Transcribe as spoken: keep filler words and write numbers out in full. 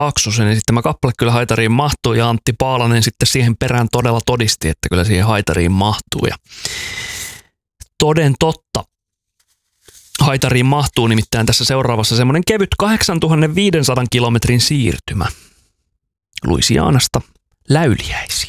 Laaksosen esittämä kappale kyllä haitariin mahtuu ja Antti Paalanen sitten siihen perään todella todisti, että kyllä siihen haitariin mahtuu. Ja toden totta, haitariin mahtuu nimittäin tässä seuraavassa semmoinen kevyt kahdeksantuhatta viisisataa kilometrin siirtymä Louisianasta Läyliäisiin.